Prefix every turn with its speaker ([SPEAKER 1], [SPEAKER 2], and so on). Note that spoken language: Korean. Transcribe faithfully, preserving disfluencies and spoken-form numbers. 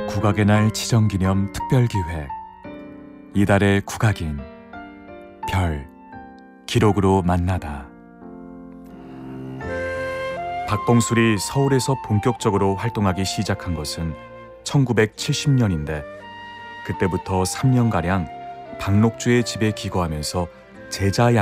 [SPEAKER 1] 국악의 날 지정기념 특별기획 이달의 국악인 별 기록으로 만나다. 박봉술이 서울에서 본격적으로 활동하기 시작한 것은 천구백칠십 년인데 그때부터 삼 년가량 박록주의 집에 기거하면서 제자